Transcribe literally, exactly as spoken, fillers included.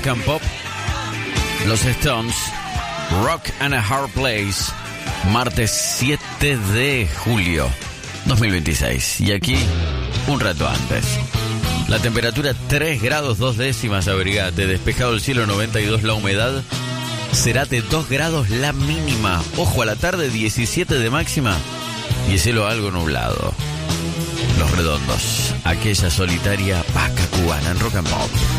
Rock and Pop, los Stones, Rock and a Hard Place, martes siete de julio dos mil veintiséis. Y aquí, un rato antes. La temperatura tres grados dos décimas, abrigate. Despejado el cielo, noventa y dos la humedad. Será de dos grados la mínima. Ojo, a la tarde diecisiete de máxima. Y el cielo algo nublado. Los Redondos, aquella solitaria vaca cubana en Rock and Pop.